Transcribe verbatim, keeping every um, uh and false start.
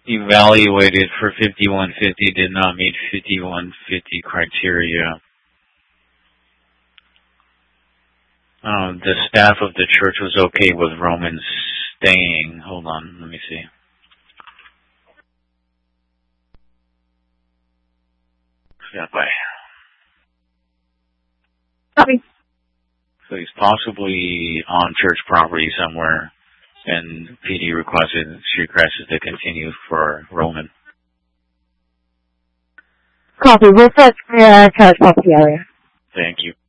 evaluated for fifty-one fifty, did not meet fifty-one fifty criteria. Um, the staff of the church was okay with Roman staying. Hold on, let me see. Yeah, bye. Copy. So he's possibly on church property somewhere, and P D requested she requested to continue for Roman. Copy. We'll search the uh, church property area. Thank you.